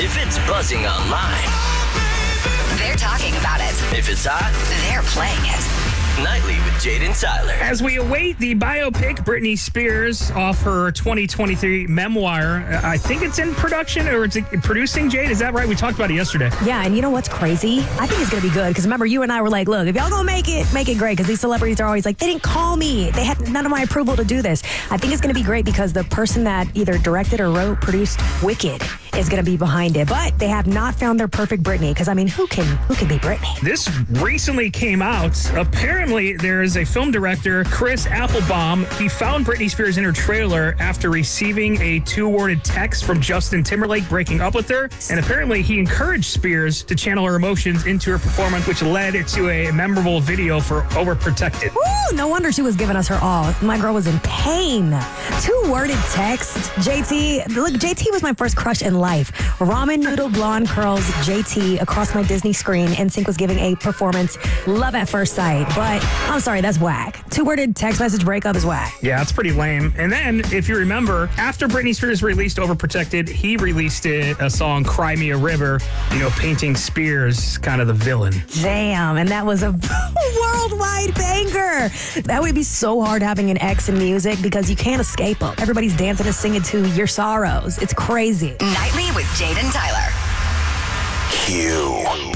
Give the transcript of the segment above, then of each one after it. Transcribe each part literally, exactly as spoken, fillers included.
If it's buzzing online, they're talking about it. If it's hot, they're playing it. Nightly with Jade and Tyler. As we await the biopic Britney Spears off her twenty twenty-three memoir, I think it's in production or it's producing, Jade. Is that right? We talked about it yesterday. Yeah, and you know what's crazy? I think it's going to be good because remember, you and I were like, look, if y'all going to make it, make it great because these celebrities are always like, they didn't call me. They had none of my approval to do this. I think it's going to be great because the person that either directed or wrote, produced Wicked is going to be behind it. But they have not found their perfect Britney because, I mean, who can who can be Britney? This recently came out. Apparently, there is a film director, Chris Applebaum. He found Britney Spears in her trailer after receiving a two-worded text from Justin Timberlake breaking up with her. And apparently, he encouraged Spears to channel her emotions into her performance, which led to a memorable video for Overprotected. Ooh, no wonder she was giving us her all. My girl was in pain. Two-worded text. J T, look, J T was my first crush in life. Ramen noodle blonde curls, J T across my Disney screen. N Sync was giving a performance. Love at first sight. But I'm sorry, that's whack. Two-worded text message breakup is whack. Yeah, it's pretty lame. And then, if you remember, after Britney Spears released Overprotected, he released it, a song, Cry Me a River, you know, painting Spears kind of the villain. Damn, and that was a worldwide banger. That would be so hard having an ex in music because you can't escape them. Everybody's dancing and singing to Your Sorrows. It's crazy. Nightly with Jade and Tyler. Q.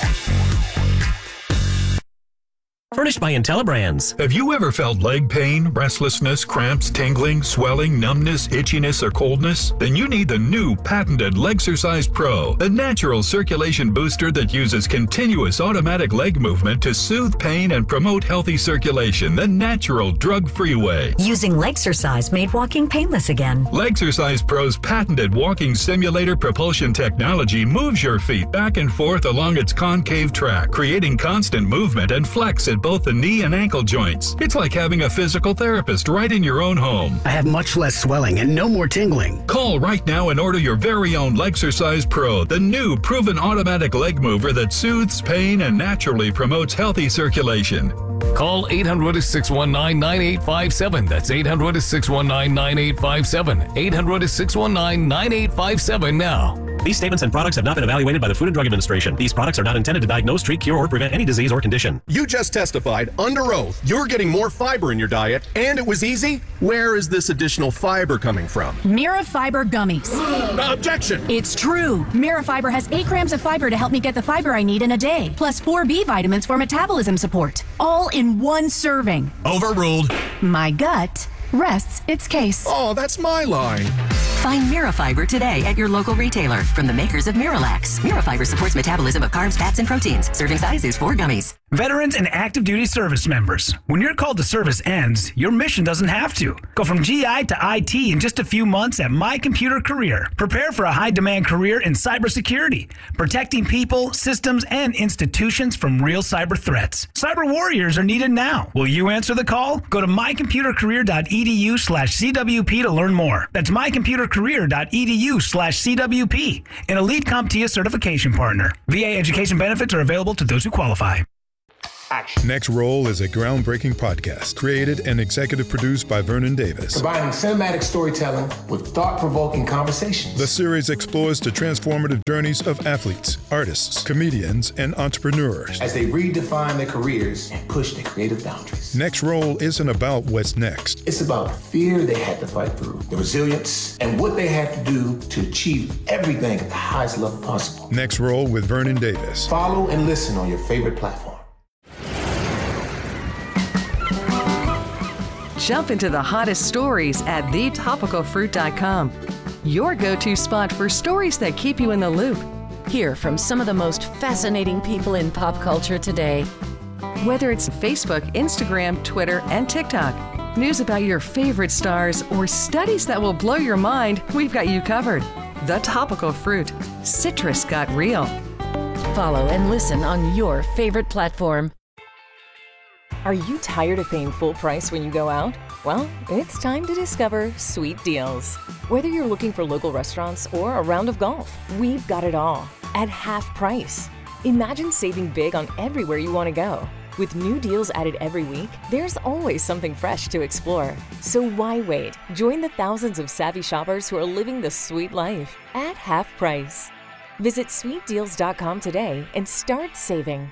Furnished by IntelliBrands. Have you ever felt leg pain, restlessness, cramps, tingling, swelling, numbness, itchiness, or coldness? Then you need the new patented Legsercise Pro, the natural circulation booster that uses continuous automatic leg movement to soothe pain and promote healthy circulation the natural drug-free way. Using Legsercise made walking painless again. Legsercise Pro's patented walking simulator propulsion technology moves your feet back and forth along its concave track, creating constant movement and flex at both the knee and ankle joints. It's like having a physical therapist right in your own home. I have much less swelling and no more tingling. Call right now and order your very own Legsercise Pro, the new proven automatic leg mover that soothes pain and naturally promotes healthy circulation. Call eight hundred, six one nine, nine eight five seven. That's eight hundred, six one nine, nine eight five seven. eight hundred, six one nine, nine eight five seven now. These statements and products have not been evaluated by the Food and Drug Administration. These products are not intended to diagnose, treat, cure, or prevent any disease or condition. You just testified under oath you're getting more fiber in your diet, and it was easy? Where is this additional fiber coming from? Mirafiber gummies. Objection! It's true. Mirafiber has eight grams of fiber to help me get the fiber I need in a day, plus four B vitamins for metabolism support, all in one serving. Overruled. My gut rests its case. Oh, that's my line. Find Mirafiber today at your local retailer from the makers of Miralax. Mirafiber supports metabolism of carbs, fats, and proteins. Serving size is four gummies. Veterans and active duty service members. When your call to service ends, your mission doesn't have to. Go from G I to I T in just a few months at My Computer Career. Prepare for a high-demand career in cybersecurity, protecting people, systems, and institutions from real cyber threats. Cyber warriors are needed now. Will you answer the call? Go to mycomputercareer.edu slash CWP to learn more. That's mycomputercareer.edu slash CWP, an elite CompTIA certification partner. V A education benefits are available to those who qualify. Action. Next Roll is a groundbreaking podcast created and executive produced by Vernon Davis. Combining cinematic storytelling with thought-provoking conversations. The series explores the transformative journeys of athletes, artists, comedians, and entrepreneurs as they redefine their careers and push their creative boundaries. Next Roll isn't about what's next. It's about the fear they had to fight through, the resilience, and what they had to do to achieve everything at the highest level possible. Next Roll with Vernon Davis. Follow and listen on your favorite platform. Jump into the hottest stories at the topical fruit dot com. Your go-to spot for stories that keep you in the loop. Hear from some of the most fascinating people in pop culture today. Whether it's Facebook, Instagram, Twitter, and TikTok, news about your favorite stars, or studies that will blow your mind, we've got you covered. The Topical Fruit. Citrus got real. Follow and listen on your favorite platform. Are you tired of paying full price when you go out? Well, it's time to discover Sweet Deals. Whether you're looking for local restaurants or a round of golf, we've got it all at half price. Imagine saving big on everywhere you want to go. With new deals added every week, there's always something fresh to explore. So why wait? Join the thousands of savvy shoppers who are living the sweet life at half price. Visit sweet deals dot com today and start saving.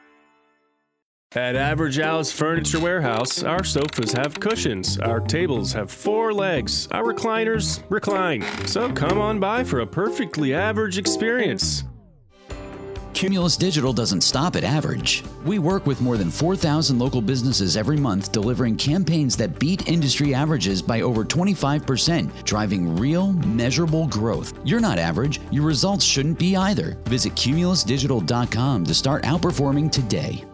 At Average Al's Furniture Warehouse, our sofas have cushions, our tables have four legs, our recliners recline. So come on by for a perfectly average experience. Cumulus Digital doesn't stop at average. We work with more than four thousand local businesses every month, delivering campaigns that beat industry averages by over twenty-five percent, driving real, measurable growth. You're not average. Your results shouldn't be either. Visit cumulus digital dot com to start outperforming today.